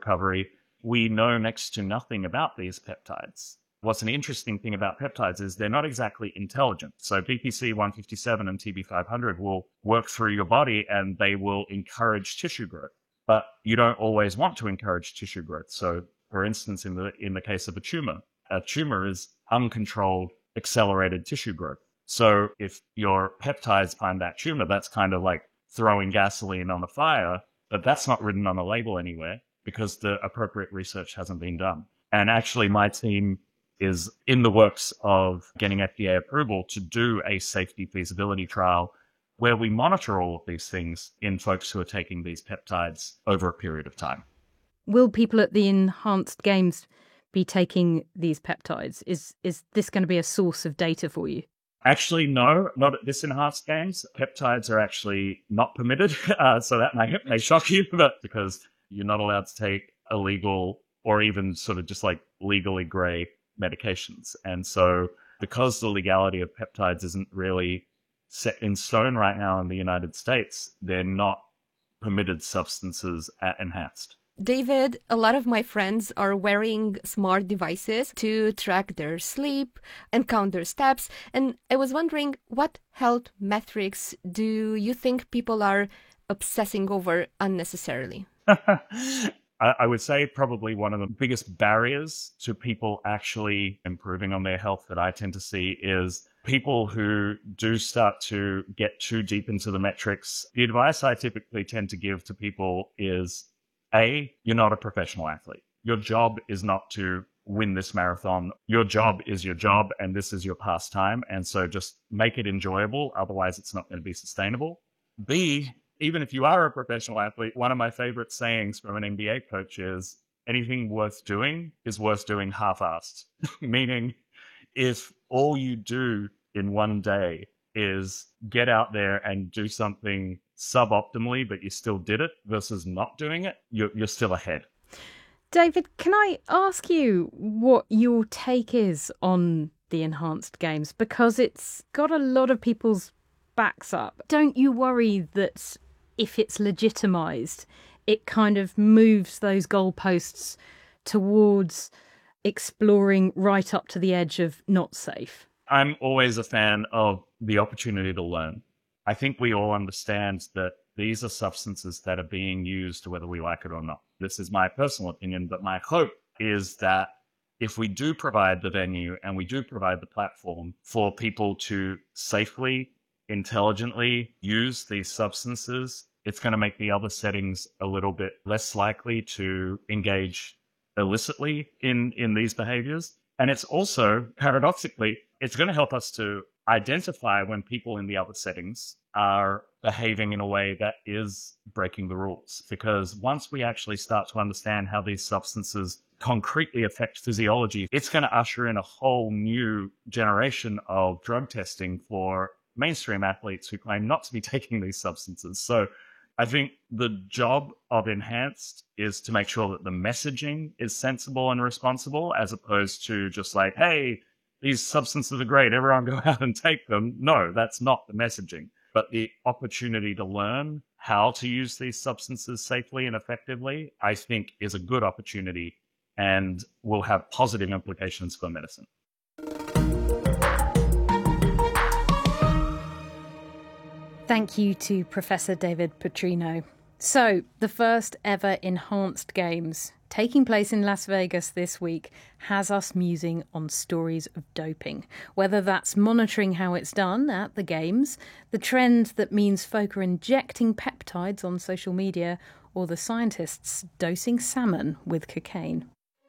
recovery, we know next to nothing about these peptides. What's an interesting thing about peptides is they're not exactly intelligent. So BPC 157 and TB 500 will work through your body and they will encourage tissue growth. But you don't always want to encourage tissue growth. So, for instance, in the case of a tumor is uncontrolled, accelerated tissue growth. So if your peptides find that tumor, that's kind of like throwing gasoline on the fire, but that's not written on a label anywhere because the appropriate research hasn't been done. And actually, my team is in the works of getting FDA approval to do a safety feasibility trial where we monitor all of these things in folks who are taking these peptides over a period of time. Will people at the Enhanced Games be taking these peptides? Is this going to be a source of data for you? Actually, no, not at this Enhanced Games. Peptides are actually not permitted, so that may shock you, but because you're not allowed to take illegal or even sort of just like legally grey medications. And so because the legality of peptides isn't really set in stone right now in the United States, they're not permitted substances at Enhanced. David, a lot of my friends are wearing smart devices to track their sleep and count their steps. And I was wondering, what health metrics do you think people are obsessing over unnecessarily? I would say probably one of the biggest barriers to people actually improving on their health that I tend to see is people who do start to get too deep into the metrics. The advice I typically tend to give to people is, A, you're not a professional athlete. Your job is not to win this marathon. Your job is your job, and this is your pastime. And so just make it enjoyable. Otherwise, it's not going to be sustainable. B, even if you are a professional athlete, one of my favorite sayings from an NBA coach is, anything worth doing is worth doing half-assed. Meaning, if all you do in one day is get out there and do something suboptimally, but you still did it versus not doing it, you're still ahead. David, can I ask you what your take is on the Enhanced Games? Because it's got a lot of people's backs up. Don't you worry that if it's legitimised, it kind of moves those goalposts towards exploring right up to the edge of not safe? I'm always a fan of the opportunity to learn. I think we all understand that these are substances that are being used whether we like it or not. This is my personal opinion, but my hope is that if we do provide the venue and we do provide the platform for people to safely, intelligently use these substances, it's going to make the other settings a little bit less likely to engage illicitly in these behaviors. And it's also, paradoxically, it's going to help us to identify when people in the other settings are behaving in a way that is breaking the rules. Because once we actually start to understand how these substances concretely affect physiology, it's going to usher in a whole new generation of drug testing for mainstream athletes who claim not to be taking these substances. So I think the job of Enhanced is to make sure that the messaging is sensible and responsible, as opposed to just like, hey, these substances are great, everyone go out and take them. No, that's not the messaging. But the opportunity to learn how to use these substances safely and effectively, I think, is a good opportunity and will have positive implications for medicine. Thank you to Professor David Petrino. So, the first ever Enhanced Games, taking place in Las Vegas this week, has us musing on stories of doping. Whether that's monitoring how it's done at the Games, the trend that means folk are injecting peptides on social media, or the scientists dosing salmon with cocaine.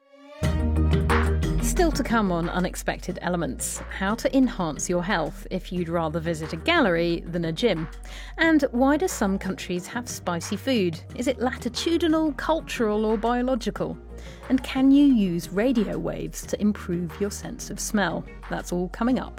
Still to come on Unexpected Elements, how to enhance your health if you'd rather visit a gallery than a gym. And why do some countries have spicy food? Is it latitudinal, cultural or biological? And can you use radio waves to improve your sense of smell? That's all coming up.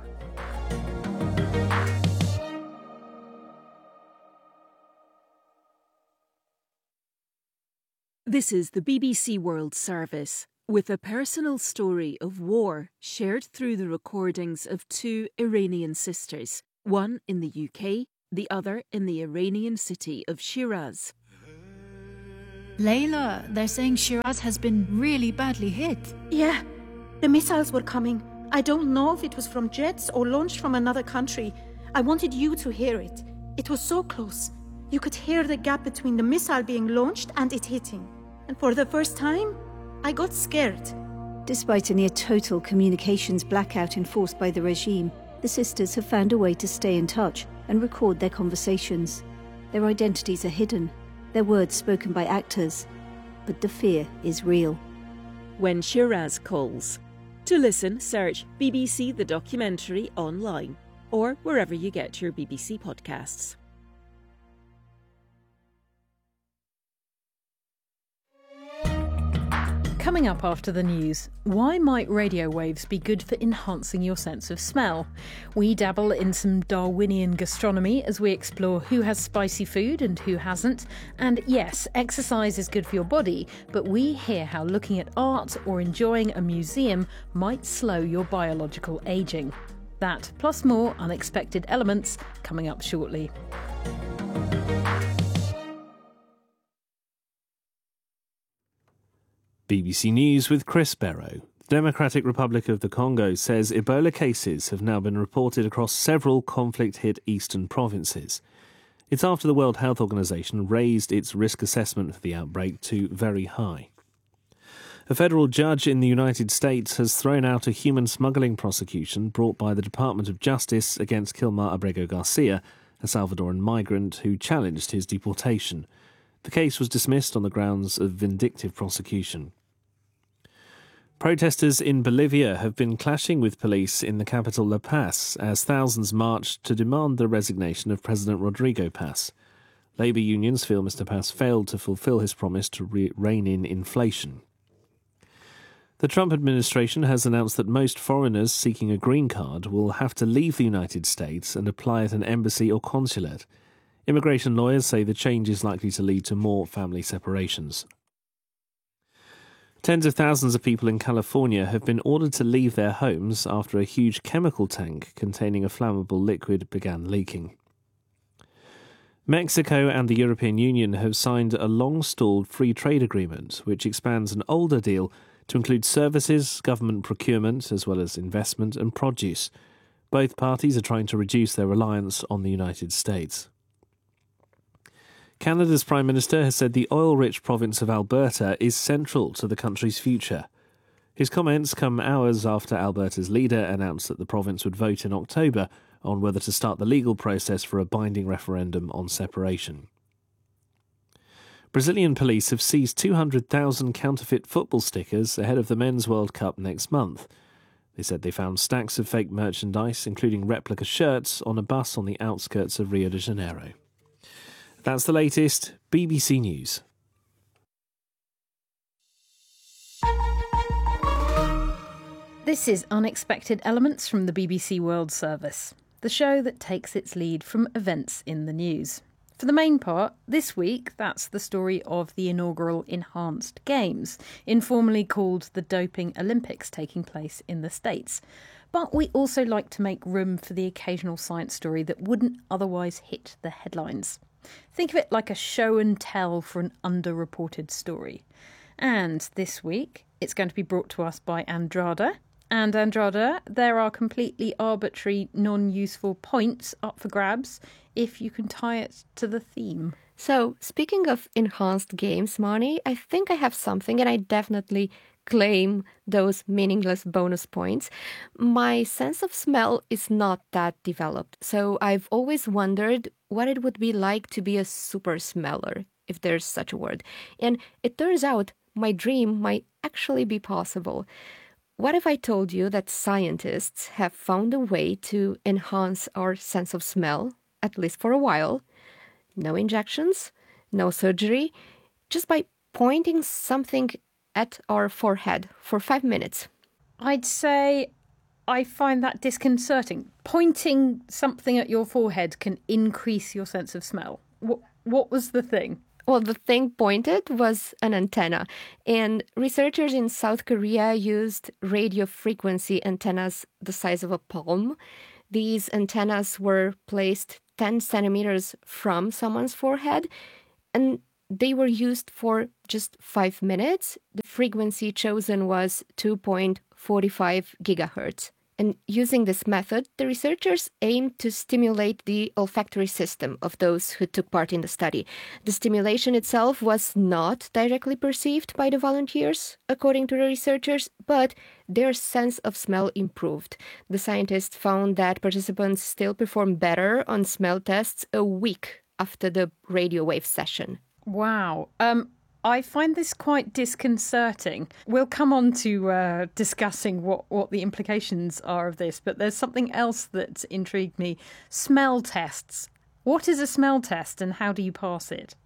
This is the BBC World Service, with a personal story of war shared through the recordings of two Iranian sisters, one in the UK, the other in the Iranian city of Shiraz. Layla, they're saying Shiraz has been really badly hit. Yeah, the missiles were coming. I don't know if it was from jets or launched from another country. I wanted you to hear it. It was so close. You could hear the gap between the missile being launched and it hitting. And for the first time, I got scared. Despite a near-total communications blackout enforced by the regime, the sisters have found a way to stay in touch and record their conversations. Their identities are hidden, their words spoken by actors, but the fear is real. When Shiraz Calls. To listen, search BBC The Documentary online or wherever you get your BBC podcasts. Coming up after the news, why might radio waves be good for enhancing your sense of smell? We dabble in some Darwinian gastronomy as we explore who has spicy food and who hasn't. And yes, exercise is good for your body, but we hear how looking at art or enjoying a museum might slow your biological ageing. That, plus more unexpected elements, coming up shortly. BBC News with Chris Barrow. The Democratic Republic of the Congo says Ebola cases have now been reported across several conflict-hit eastern provinces. It's after the World Health Organization raised its risk assessment for the outbreak to very high. A federal judge in the United States has thrown out a human smuggling prosecution brought by the Department of Justice against Kilmar Abrego Garcia, a Salvadoran migrant who challenged his deportation. The case was dismissed on the grounds of vindictive prosecution. Protesters in Bolivia have been clashing with police in the capital La Paz as thousands marched to demand the resignation of President Rodrigo Paz. Labour unions feel Mr. Paz failed to fulfil his promise to rein in inflation. The Trump administration has announced that most foreigners seeking a green card will have to leave the United States and apply at an embassy or consulate. Immigration lawyers say the change is likely to lead to more family separations. Tens of thousands of people in California have been ordered to leave their homes after a huge chemical tank containing a flammable liquid began leaking. Mexico and the European Union have signed a long-stalled free trade agreement which expands an older deal to include services, government procurement, as well as investment and produce. Both parties are trying to reduce their reliance on the United States. Canada's Prime Minister has said the oil-rich province of Alberta is central to the country's future. His comments come hours after Alberta's leader announced that the province would vote in October on whether to start the legal process for a binding referendum on separation. Brazilian police have seized 200,000 counterfeit football stickers ahead of the Men's World Cup next month. They said they found stacks of fake merchandise, including replica shirts, on a bus on the outskirts of Rio de Janeiro. That's the latest. BBC News. This is Unexpected Elements from the BBC World Service, the show that takes its lead from events in the news. For the main part, this week, that's the story of the inaugural Enhanced Games, informally called the Doping Olympics, taking place in the States. But we also like to make room for the occasional science story that wouldn't otherwise hit the headlines. Think of it like a show and tell for an underreported story. And this week, it's going to be brought to us by Andrada. And Andrada, there are completely arbitrary, non-useful points up for grabs if you can tie it to the theme. So, speaking of enhanced games, Marnie, I think I have something, and I definitely claim those meaningless bonus points. My sense of smell is not that developed, so I've always wondered what it would be like to be a super smeller, if there's such a word. And it turns out my dream might actually be possible. What if I told you that scientists have found a way to enhance our sense of smell, at least for a while? No injections, no surgery, just by pointing something at our forehead for 5 minutes. I'd say I find that disconcerting. Pointing something at your forehead can increase your sense of smell. What was the thing? Well, the thing pointed was an antenna, and researchers in South Korea used radio frequency antennas the size of a palm. These antennas were placed 10 centimeters from someone's forehead, and they were used for just 5 minutes. The frequency chosen was 2.45 gigahertz. And using this method, the researchers aimed to stimulate the olfactory system of those who took part in the study. The stimulation itself was not directly perceived by the volunteers, according to the researchers, but their sense of smell improved. The scientists found that participants still performed better on smell tests a week after the radio wave session. Wow. I find this quite disconcerting. We'll come on to discussing what the implications are of this, but there's something else that intrigued me. Smell tests. What is a smell test and how do you pass it?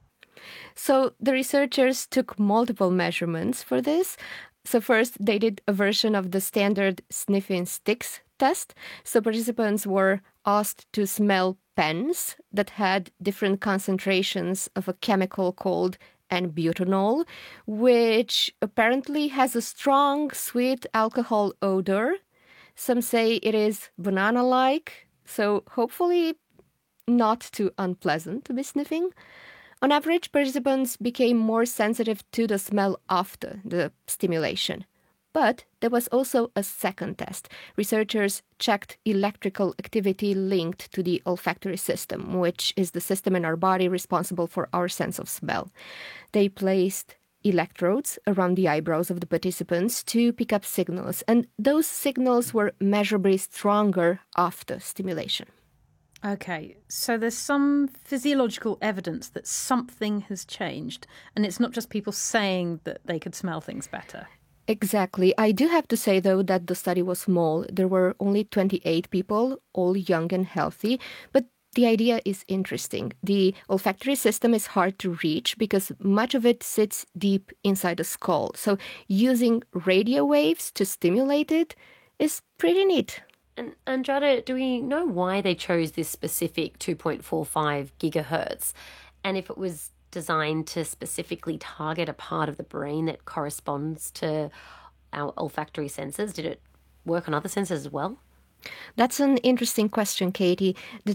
So the researchers took multiple measurements for this. So first, they did a version of the standard sniffing sticks test. So participants were asked to smell pens that had different concentrations of a chemical called N-butanol, which apparently has a strong sweet alcohol odor. Some say it is banana-like, so hopefully not too unpleasant to be sniffing. On average, participants became more sensitive to the smell after the stimulation. But there was also a second test. Researchers checked electrical activity linked to the olfactory system, which is the system in our body responsible for our sense of smell. They placed electrodes around the eyebrows of the participants to pick up signals, and those signals were measurably stronger after stimulation. Okay, so there's some physiological evidence that something has changed, and it's not just people saying that they could smell things better. Exactly. I do have to say, though, that the study was small. There were only 28 people, all young and healthy. But the idea is interesting. The olfactory system is hard to reach because much of it sits deep inside the skull. So using radio waves to stimulate it is pretty neat. And Andrada, do we know why they chose this specific 2.45 gigahertz? And if it was designed to specifically target a part of the brain that corresponds to our olfactory senses? Did it work on other senses as well? That's an interesting question, Katie. The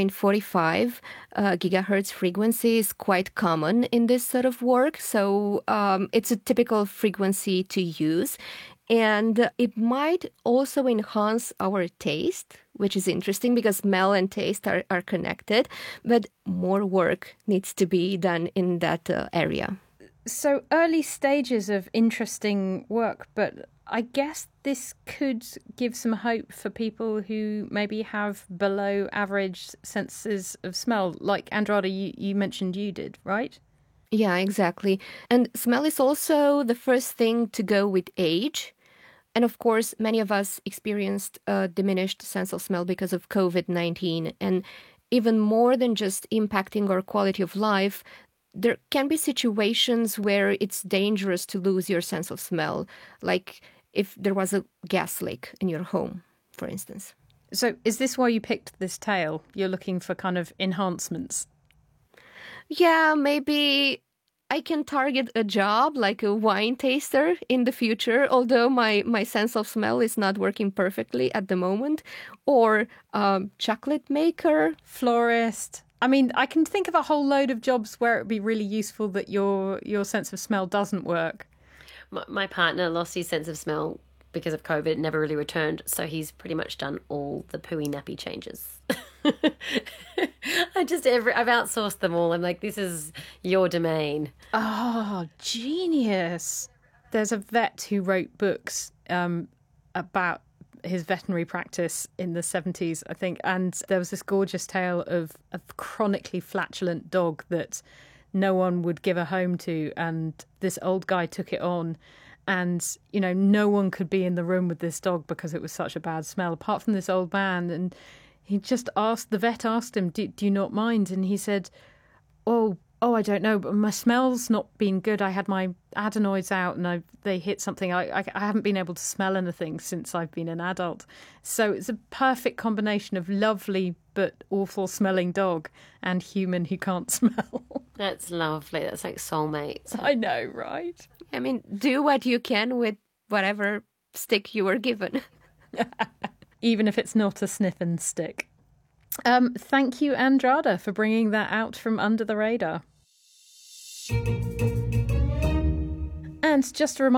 2.45 gigahertz frequency is quite common in this sort of work, so it's a typical frequency to use. And it might also enhance our taste, which is interesting because smell and taste are connected, but more work needs to be done in that area. So early stages of interesting work, but I guess this could give some hope for people who maybe have below average senses of smell, like Andrada, you mentioned you did, right? Yeah, exactly. And smell is also the first thing to go with age. And of course, many of us experienced a diminished sense of smell because of COVID-19. And even more than just impacting our quality of life, there can be situations where it's dangerous to lose your sense of smell, like if there was a gas leak in your home, for instance. So is this why you picked this tale? You're looking for kind of enhancements? Yeah, maybe I can target a job like a wine taster in the future, although my sense of smell is not working perfectly at the moment, or chocolate maker. Florist. I mean, I can think of a whole load of jobs where it would be really useful that your sense of smell doesn't work. My partner lost his sense of smell because of COVID, never really returned, so he's pretty much done all the pooey nappy changes. I've outsourced them all. I'm like, this is your domain. Oh, genius. There's a vet who wrote books about his veterinary practice in the 70s, I think, and there was this gorgeous tale of a chronically flatulent dog that no one would give a home to, and this old guy took it on, and no one could be in the room with this dog because it was such a bad smell apart from this old man. And he just the vet asked him, do you not mind? And he said, oh, I don't know, but my smell's not been good. I had my adenoids out and they hit something. I haven't been able to smell anything since I've been an adult. So it's a perfect combination of lovely but awful smelling dog and human who can't smell. That's lovely. That's like soulmates. I know, right? I mean, do what you can with whatever stick you were given. Even if it's not a sniffing stick. Thank you, Andrada, for bringing that out from under the radar. And just a reminder,